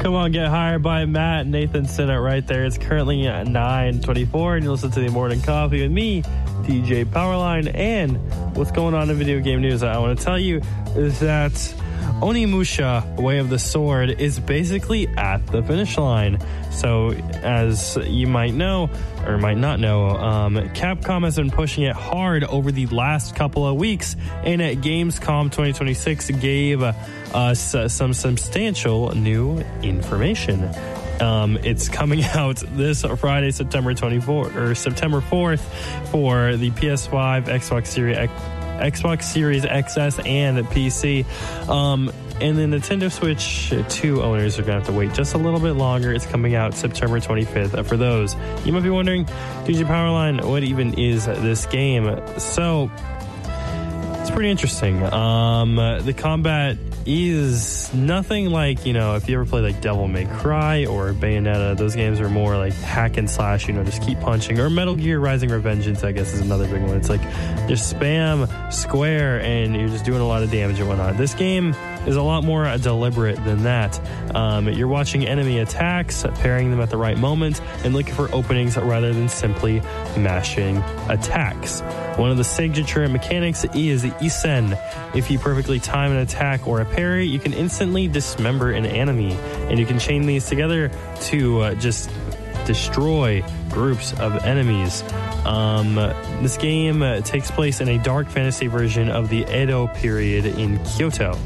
Come on, get hired by Matt. Nathan said it right there. It's currently at 9:24, and you listen to the Morning Coffee with me, DJ Powerline. And what's going on in video game news I want to tell you is that Onimusha, Way of the Sword, is basically at the finish line. So, as you might know, or might not know, Capcom has been pushing it hard over the last couple of weeks, and at Gamescom 2026 gave us some substantial new information. It's coming out this Friday, September 4th for the PS5, Xbox Series XS, and PC. And the Nintendo Switch 2 owners are going to have to wait just a little bit longer. It's coming out September 25th. For those, you might be wondering, DJ Powerline, what even is this game? So, it's pretty interesting. The combat is nothing like, if you ever play like Devil May Cry or Bayonetta, those games are more like hack and slash, just keep punching. Or Metal Gear Rising Revengeance, I guess, is another big one. It's like just spam square and you're just doing a lot of damage and whatnot. This game is a lot more deliberate than that. You're watching enemy attacks, pairing them at the right moment, and looking for openings rather than simply mashing attacks. One of the signature mechanics is Isen. If you perfectly time an attack or a parry, you can instantly dismember an enemy, and you can chain these together to just destroy groups of enemies. This game takes place in a dark fantasy version of the Edo period in Kyoto.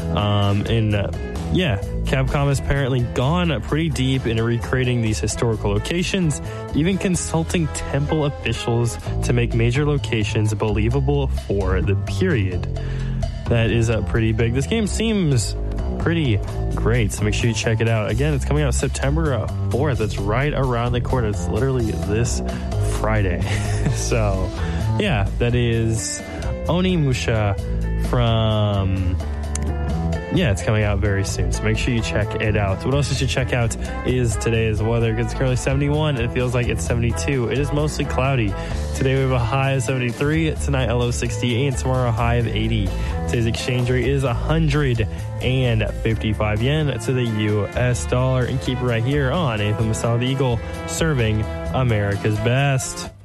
Capcom has apparently gone pretty deep in recreating these historical locations, even consulting temple officials to make major locations believable for the period. That is pretty big. This game seems pretty great, so make sure you check it out. Again, it's coming out September 4th. It's right around the corner. It's literally this Friday. So, yeah, that is Onimusha from... Yeah, it's coming out very soon, so make sure you check it out. What else you should check out is today's weather, because it's currently 71 and it feels like it's 72. It is mostly cloudy. Today we have a high of 73, tonight a low of 68, and tomorrow a high of 80. Today's exchange rate is 155 yen to the US dollar. And keep it right here on Anthem of the Eagle, serving America's best.